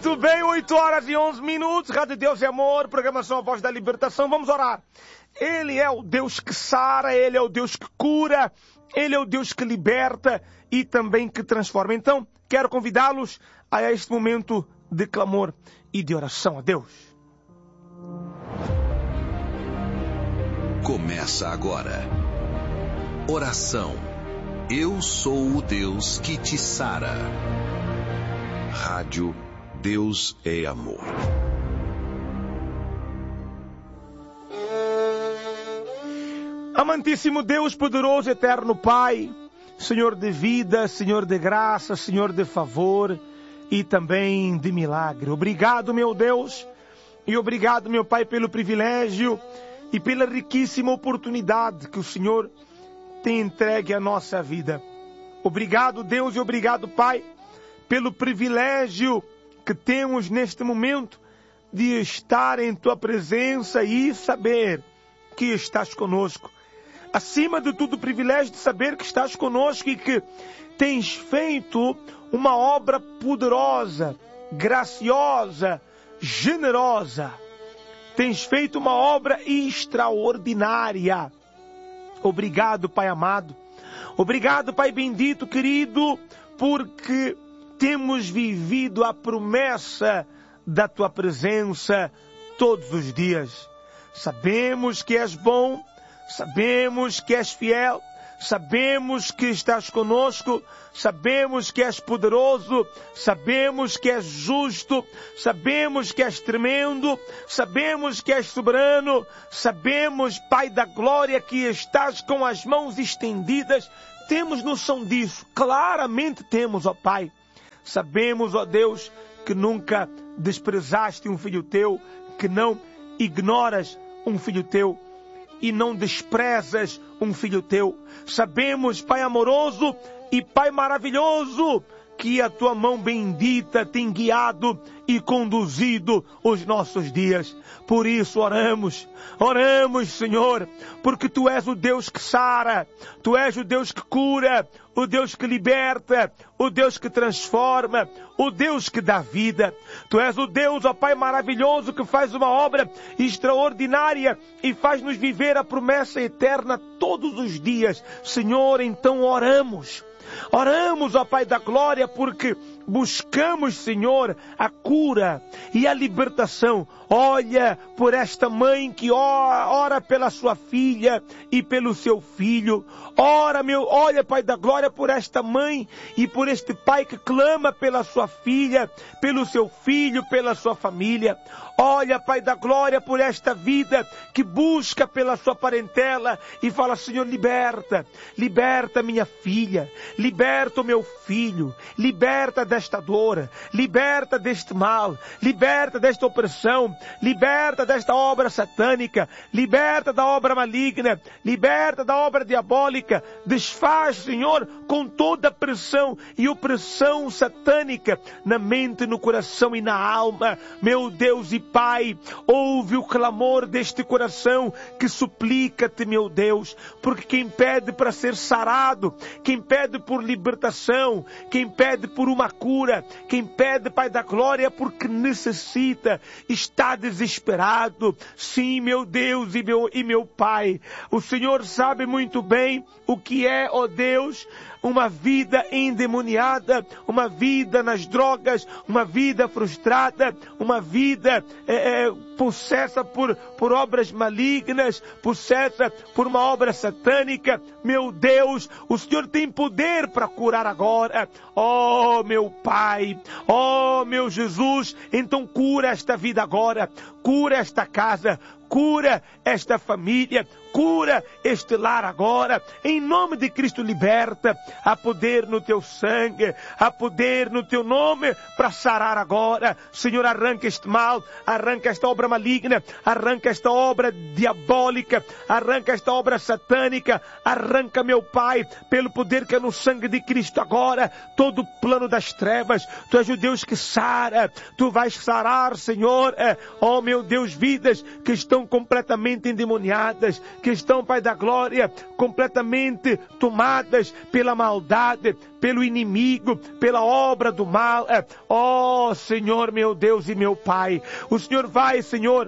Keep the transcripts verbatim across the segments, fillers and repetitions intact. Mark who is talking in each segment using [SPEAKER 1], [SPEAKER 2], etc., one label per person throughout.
[SPEAKER 1] Muito bem, oito horas e onze minutos, Rádio Deus é Amor, programação A Voz da Libertação. Vamos orar. Ele é o Deus que sara, Ele é o Deus que cura, Ele é o Deus que liberta e também que transforma. Então, quero convidá-los a este momento de clamor e de oração a Deus.
[SPEAKER 2] Começa agora. Oração. Eu sou o Deus que te sara. Rádio Deus é Amor.
[SPEAKER 1] Amantíssimo Deus, poderoso, eterno Pai, Senhor de vida, Senhor de graça, Senhor de favor e também de milagre. Obrigado, meu Deus, e obrigado, meu Pai, pelo privilégio e pela riquíssima oportunidade que o Senhor tem entregue à nossa vida. Obrigado, Deus, e obrigado, Pai, pelo privilégio que temos neste momento de estar em Tua presença e saber que estás conosco. Acima de tudo, o privilégio de saber que estás conosco e que tens feito uma obra poderosa, graciosa, generosa. Tens feito uma obra extraordinária. Obrigado, Pai amado. Obrigado, Pai bendito, querido, porque temos vivido a promessa da Tua presença todos os dias. Sabemos que és bom, sabemos que és fiel, sabemos que estás conosco, sabemos que és poderoso, sabemos que és justo, sabemos que és tremendo, sabemos que és soberano, sabemos, Pai da glória, que estás com as mãos estendidas. Temos noção disso, claramente temos, ó Pai. Sabemos, ó Deus, que nunca desprezaste um filho teu, que não ignoras um filho teu e não desprezas um filho teu. Sabemos, Pai amoroso e Pai maravilhoso, que a Tua mão bendita tem guiado e conduzido os nossos dias. Por isso oramos, oramos, Senhor, porque Tu és o Deus que sara, Tu és o Deus que cura, o Deus que liberta, o Deus que transforma, o Deus que dá vida. Tu és o Deus, ó Pai maravilhoso, que faz uma obra extraordinária e faz-nos viver a promessa eterna todos os dias. Senhor, então oramos. Oramos, ó Pai da glória, porque buscamos, Senhor, a cura e a libertação. Olha por esta mãe que ora pela sua filha e pelo seu filho. Ora, meu, olha, Pai da glória, por esta mãe e por este pai que clama pela sua filha, pelo seu filho, pela sua família. Olha, Pai da glória, por esta vida que busca pela sua parentela e fala: Senhor, liberta, liberta minha filha, liberta o meu filho, liberta desta dor, liberta deste mal, liberta desta opressão, liberta desta obra satânica, liberta da obra maligna, liberta da obra diabólica. Desfaz, Senhor, com toda a pressão e opressão satânica na mente, no coração e na alma. Meu Deus e Pai, ouve o clamor deste coração que suplica-te, meu Deus, porque quem pede para ser sarado, quem pede por libertação, quem pede por uma cura, quem pede, Pai da glória, porque necessita, está desesperado. Sim, meu Deus e meu, e meu Pai, o Senhor sabe muito bem o que é, ó Deus, uma vida endemoniada, uma vida nas drogas, uma vida frustrada, uma vida é, é, possessa por, por obras malignas, possessa por uma obra satânica. Meu Deus, o Senhor tem poder para curar agora. Oh, meu Pai, oh, meu Jesus, então cura esta vida agora, cura esta casa, cura esta família, cura este lar agora. Em nome de Cristo, liberta. Há poder no Teu sangue, há poder no Teu nome para sarar agora. Senhor, arranca este mal, arranca esta obra maligna, arranca esta obra diabólica, arranca esta obra satânica, arranca, meu Pai, pelo poder que é no sangue de Cristo agora, todo o plano das trevas. Tu és o Deus que sara, Tu vais sarar, Senhor, é, oh meu Deus, vidas que estão estão completamente endemoniadas, que estão, Pai da glória, completamente tomadas pela maldade, pelo inimigo, pela obra do mal. Ó Senhor, meu Deus e meu Pai, o Senhor vai, Senhor,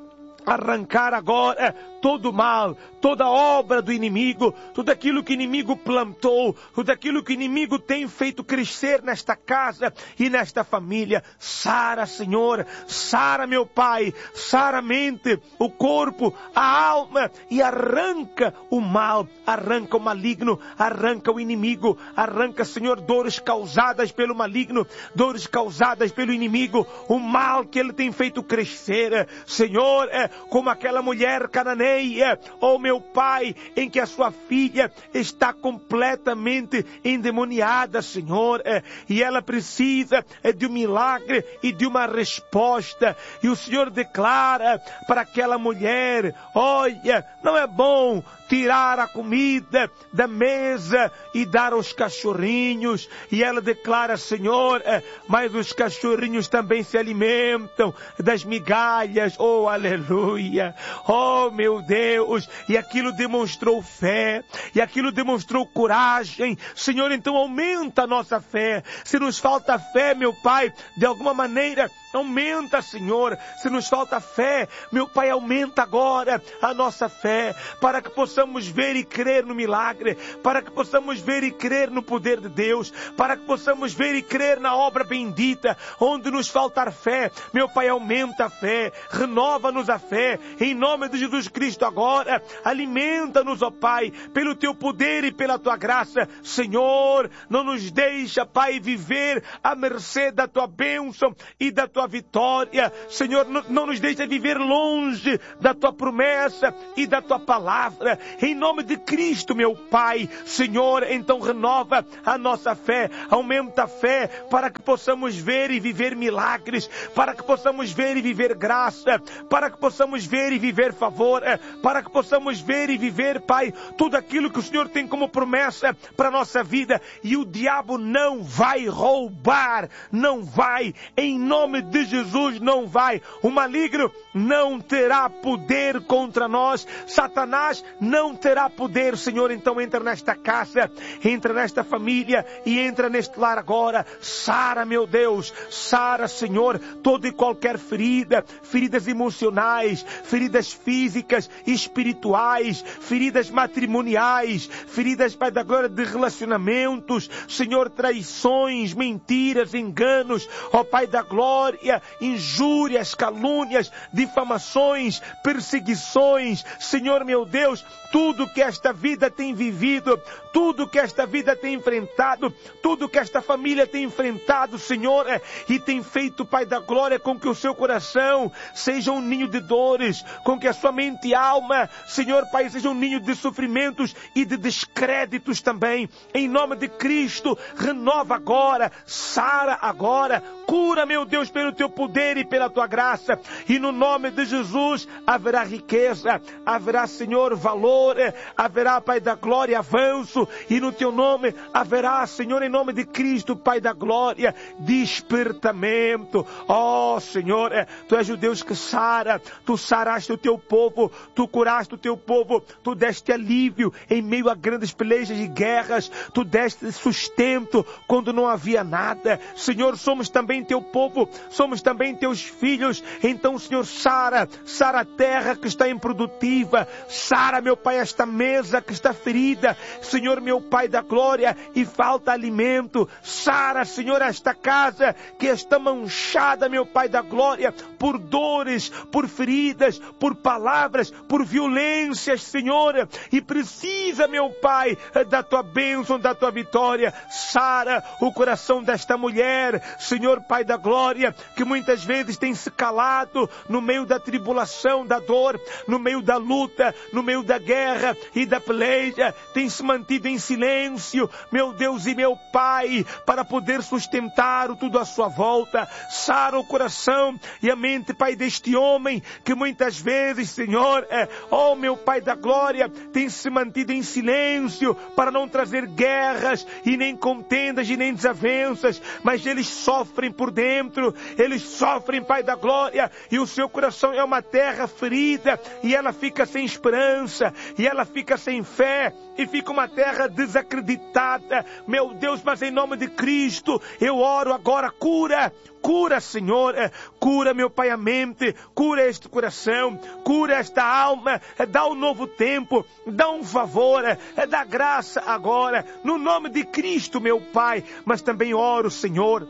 [SPEAKER 1] arrancar agora todo o mal, toda a obra do inimigo, tudo aquilo que o inimigo plantou, tudo aquilo que o inimigo tem feito crescer nesta casa e nesta família. Sara, Senhor, sara, meu Pai, sara a mente, o corpo, a alma, e arranca o mal, arranca o maligno, arranca o inimigo, arranca, Senhor, dores causadas pelo maligno, dores causadas pelo inimigo, o mal que ele tem feito crescer, Senhor, é como aquela mulher cananeia, oh meu Pai, em que a sua filha está completamente endemoniada, Senhor, é, e ela precisa é, de um milagre e de uma resposta, e o Senhor declara para aquela mulher: olha, não é bom tirar a comida da mesa e dar aos cachorrinhos, e ela declara: Senhor, é, mas os cachorrinhos também se alimentam das migalhas. Oh, aleluia, oh meu Deus, e aquilo demonstrou fé, e aquilo demonstrou coragem. Senhor, então aumenta a nossa fé. Se nos falta fé, meu Pai, de alguma maneira, aumenta, Senhor. Se nos falta fé, meu Pai, aumenta agora a nossa fé, para que possamos ver e crer no milagre, para que possamos ver e crer no poder de Deus, para que possamos ver e crer na obra bendita. Onde nos faltar fé, meu Pai, aumenta a fé, renova-nos a fé, em nome de Jesus Cristo agora. Alimenta-nos, ó Pai, pelo Teu poder e pela Tua graça. Senhor, não nos deixa, Pai, viver à mercê da Tua bênção e da Tua vitória. Senhor, não, não nos deixa viver longe da Tua promessa e da Tua palavra. Em nome de Cristo, meu Pai, Senhor, então renova a nossa fé, aumenta a fé, para que possamos ver e viver milagres, para que possamos ver e viver graça, para que possamos ver e viver favor, para que possamos ver e viver, Pai, tudo aquilo que o Senhor tem como promessa para a nossa vida. E o diabo não vai roubar, não vai, em nome de Jesus, não vai. O maligno não terá poder contra nós, Satanás não terá poder. Senhor, então entra nesta casa, entra nesta família e entra neste lar agora. Sara, meu Deus, sara, Senhor, toda e qualquer ferida, feridas emocionais, feridas físicas, espirituais, feridas matrimoniais, feridas, Pai da glória, de relacionamentos, Senhor, traições, mentiras, enganos, ó Pai da glória, injúrias, calúnias, difamações, perseguições, Senhor, meu Deus, tudo que esta vida tem vivido, tudo que esta vida tem enfrentado, tudo que esta família tem enfrentado, Senhor, é, e tem feito, Pai da glória, com que o seu coração seja um ninho de dores, com que a sua mente e alma, Senhor, Pai, seja um ninho de sofrimentos e de descréditos também. Em nome de Cristo, renova agora, sara agora, cura, meu Deus, pelo Teu poder e pela Tua graça, e no nome de Jesus haverá riqueza, haverá, Senhor, valor, haverá, Pai da glória, avanço, e no Teu nome haverá, Senhor, em nome de Cristo, Pai da glória, despertamento. Ó oh, Senhor, Tu és o Deus que sara, Tu saraste o Teu povo, Tu curaste o Teu povo, Tu deste alívio em meio a grandes pelejas e guerras, Tu deste sustento quando não havia nada. Senhor, somos também Teu povo, somos também Teus filhos. Então, Senhor, sara, sara a terra que está improdutiva, sara, meu Pai, esta mesa que está ferida, Senhor, meu Pai da glória, e falta alimento. Sara, Senhor, esta casa que está manchada, meu Pai da glória, por dores, por feridas, por palavras, por violências, Senhor, e precisa, meu Pai, da Tua bênção, da Tua vitória. Sara o coração desta mulher, Senhor, Pai da glória, que muitas vezes tem se calado no meio da tribulação, da dor, no meio da luta, no meio da guerra e da peleja, tem se mantido em silêncio, meu Deus e meu Pai, para poder sustentar tudo à sua volta. Sara o coração e a mente, Pai, deste homem que muitas vezes, Senhor, é, oh meu Pai da glória, tem se mantido em silêncio para não trazer guerras e nem contendas e nem desavenças, mas eles sofrem por dentro, eles sofrem, Pai da glória, e o seu coração é uma terra ferida, e ela fica sem esperança, e ela fica sem fé, e fica uma terra desacreditada, meu Deus, mas em nome de Cristo, eu oro agora, cura, cura, Senhor, cura, meu Pai, a mente, cura este coração, cura esta alma, dá um novo tempo, dá um favor, dá graça agora, no nome de Cristo, meu Pai, mas também oro, Senhor,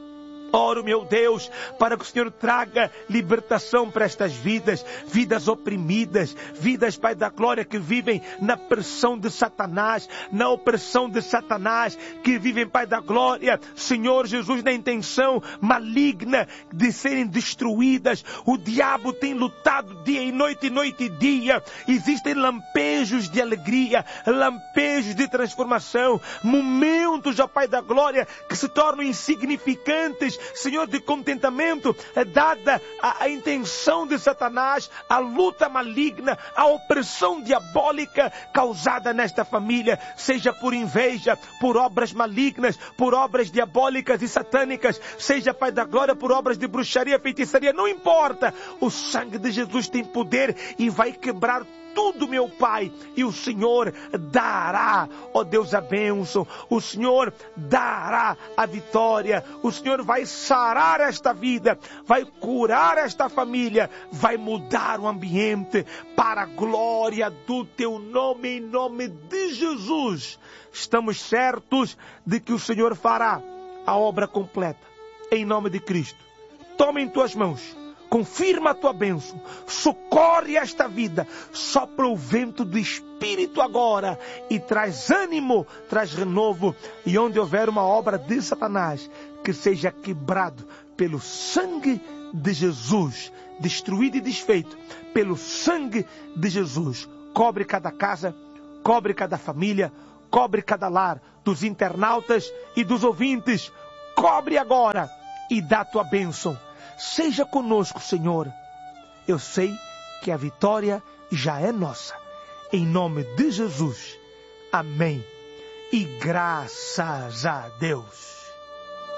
[SPEAKER 1] oro, meu Deus, para que o Senhor traga libertação para estas vidas, vidas oprimidas, vidas, Pai da glória, que vivem na pressão de Satanás, na opressão de Satanás, que vivem, Pai da glória, Senhor Jesus, na intenção maligna de serem destruídas. O diabo tem lutado dia e noite, noite e dia. Existem lampejos de alegria, lampejos de transformação, momentos, ó Pai da glória, que se tornam insignificantes, Senhor, de contentamento, é dada a, a intenção de Satanás, a luta maligna, a opressão diabólica causada nesta família, seja por inveja, por obras malignas, por obras diabólicas e satânicas, seja, Pai da glória, por obras de bruxaria, feitiçaria, não importa, o sangue de Jesus tem poder e vai quebrar tudo, meu Pai, e o Senhor dará, ó Deus, a bênção, o Senhor dará a vitória, o Senhor vai sarar esta vida, vai curar esta família, vai mudar o ambiente para a glória do Teu nome, em nome de Jesus. Estamos certos de que o Senhor fará a obra completa, em nome de Cristo. Toma em Tuas mãos, confirma a Tua bênção, socorre esta vida, sopra o vento do Espírito agora e traz ânimo, traz renovo, e onde houver uma obra de Satanás, que seja quebrado pelo sangue de Jesus, destruído e desfeito pelo sangue de Jesus. Cobre cada casa, cobre cada família, cobre cada lar dos internautas e dos ouvintes, cobre agora e dá a Tua bênção. Seja conosco, Senhor. Eu sei que a vitória já é nossa. Em nome de Jesus. Amém. E graças a Deus.